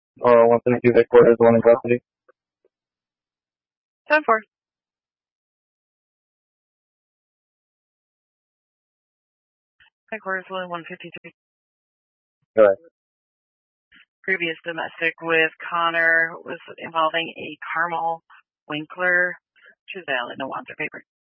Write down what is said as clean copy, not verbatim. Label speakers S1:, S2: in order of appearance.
S1: 132 headquarters, one in custody.
S2: 10-4. Headquarters 153.
S1: Go ahead.
S2: Previous domestic with Connor was involving a Carmel Winkler. She's valid, no wants or paper.